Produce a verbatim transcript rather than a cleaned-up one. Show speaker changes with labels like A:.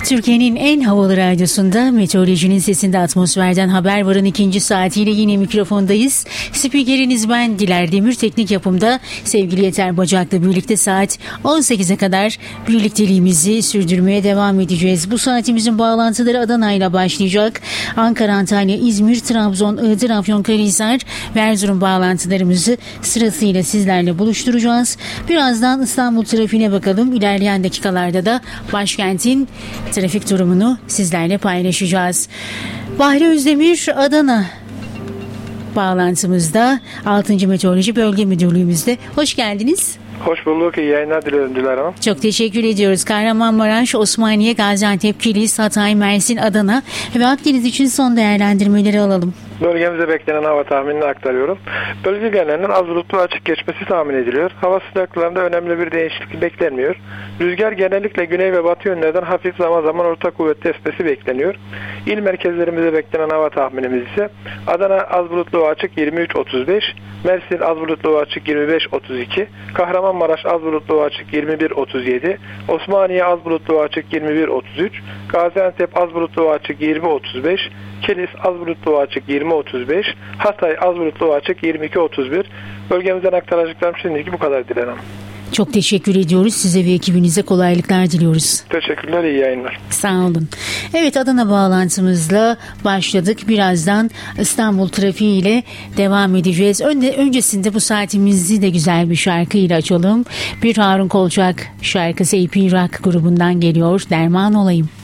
A: Türkiye'nin en havalı radyosunda Meteorolojinin Sesinde Atmosferden Haber Var'ın ikinci saatiyle yine mikrofondayız. Spikeriniz ben Diler Demir, teknik yapımda sevgili Yeter Bacak'la birlikte saat on sekize kadar birlikteliğimizi sürdürmeye devam edeceğiz. Bu saatimizin bağlantıları Adana ile başlayacak. Ankara, Antalya, İzmir, Trabzon, Iğdır, Afyonkarahisar ve Erzurum bağlantılarımızı sırasıyla sizlerle buluşturacağız. Birazdan İstanbul trafiğine bakalım. İlerleyen dakikalarda da başkentin trafik durumunu sizlerle paylaşacağız. Bahri Özdemir Adana bağlantımızda, altıncı Meteoroloji Bölge Müdürlüğümüzde. Hoş geldiniz.
B: Hoş bulduk. İyi yayınlar diliyorum Dilar Hanım.
A: Çok teşekkür ediyoruz. Kahramanmaraş, Osmaniye, Gaziantep, Kilis, Hatay, Mersin, Adana ve Akdeniz için son değerlendirmeleri alalım.
B: Bölgemize beklenen hava tahminini aktarıyorum. Bölge genelinin az bulutlu açık geçmesi tahmin ediliyor. Hava sıcaklıklarında önemli bir değişiklik beklenmiyor. Rüzgar genellikle güney ve batı yönlerden hafif, zaman zaman orta kuvvetli esmesi bekleniyor. İl merkezlerimize beklenen hava tahminimiz ise Adana az bulutlu açık yirmi üç otuz beş, Mersin az bulutlu açık yirmi beş otuz iki, Kahramanmaraş az bulutlu açık yirmi bir otuz yedi, Osmaniye az bulutlu açık yirmi bir otuz üç, Gaziantep az bulutlu açık yirmi otuz beş, Kilis az bulutlu açık yirmi otuz beş, Hatay az bulutlu açık yirmi iki otuz bir. Bölgemizden aktaracaklarım şimdilik bu kadar Dilerim.
A: Çok teşekkür ediyoruz. Size ve ekibinize kolaylıklar diliyoruz.
B: Teşekkürler, iyi yayınlar.
A: Sağ olun. Evet, Adana bağlantımızla başladık. Birazdan İstanbul trafiği ile devam edeceğiz. Önde, öncesinde bu saatimizi de güzel bir şarkıyla açalım. Bir Harun Kolçak şarkısı A P Rock grubundan geliyor. Derman olayım.